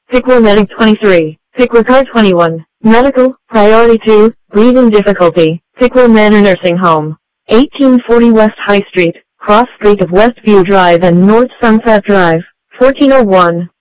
Pickwer Medic 23, Pickwer Car 21, Medical, Priority 2, Breathing Difficulty, Pickwer Manor Nursing Home, 1840 West High Street, cross street of Westview Drive and North Sunset Drive, 1401.